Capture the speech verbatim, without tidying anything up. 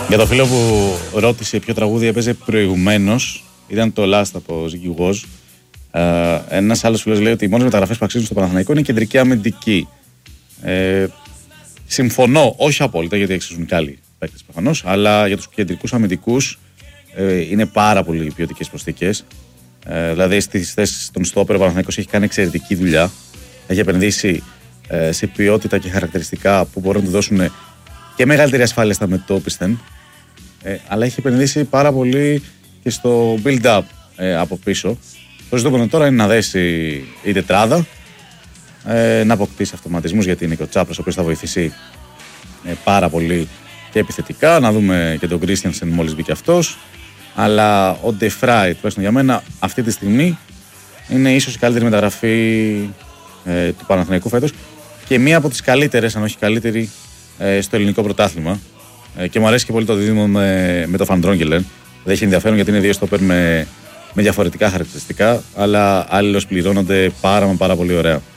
Για το φίλο που ρώτησε ποιο τραγούδι έπαιζε προηγουμένως, ήταν το Last από Ziggy Woz. Uh, ένας άλλος φίλος λέει ότι οι μόνες μεταγραφές που αξίζουν στο Παναθηναϊκό είναι η κεντρική αμυντική. Ε, συμφωνώ, όχι απόλυτα, γιατί αξίζουν και άλλοι παίκτες προφανώς, αλλά για τους κεντρικούς αμυντικούς ε, είναι πάρα πολύ ποιοτικές προσθήκες. Ε, δηλαδή στις θέσεις των στόπερ ο Παναθηναϊκός έχει κάνει εξαιρετική δουλειά. Έχει επενδύσει ε, σε ποιότητα και χαρακτηριστικά που μπορούν να του δώσουν και μεγαλύτερη ασφάλεια στα μετώπισθεν, ε, αλλά έχει επενδύσει πάρα πολύ και στο build-up ε, από πίσω. Το ζητούμενο τώρα είναι να δέσει η τετράδα, ε, να αποκτήσει αυτοματισμούς, γιατί είναι και ο Τσάπρας ο οποίος θα βοηθήσει ε, πάρα πολύ και επιθετικά. Να δούμε και τον Κρίστιανσεν μόλις μπήκε αυτός. Αλλά ο Ντεφράι, τουλάχιστον για μένα, αυτή τη στιγμή είναι ίσως η καλύτερη μεταγραφή ε, του Παναθηναϊκού φέτος και μία από τις καλύτερες, αν όχι καλύτερη, ε, στο ελληνικό πρωτάθλημα. Ε, και μου αρέσει και πολύ το δίδυμο με, με το Φαντρόγκελεν. Δεν έχει ενδιαφέρον γιατί είναι δύο στόπερ με, με διαφορετικά χαρακτηριστικά, αλλά άλλοι πληρώνονται πάρα, πάρα πολύ ωραία.